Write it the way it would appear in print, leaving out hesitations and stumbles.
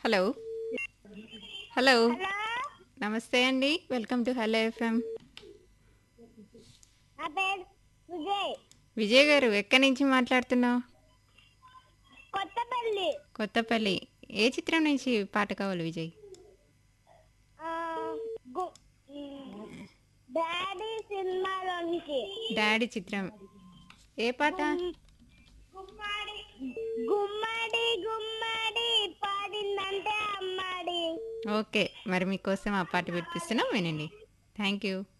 Hello. Hello. Hello. నమస్తే అండి. Welcome to hello FM. నా పేరు విజయ్. విజయ్ గారు ఎక్కడి నుంచి మాట్లాడుతున్నావు? కొత్తపల్లి. కొత్తపల్లి. ఏ చిత్రం నుంచి పాట కావాలి విజయ్? ఆ, గు- డాడీ సినిమాలోనికి డాడీ చిత్రం. ఏ పాట? గుమ్మడి గుమ్మడి గుమ్మడి పాడిందంటే అమ్మాడి. ఓకే, మరి మీకోసం ఆ పాట వినిపిస్తున్నాం, వినండి. Thank you.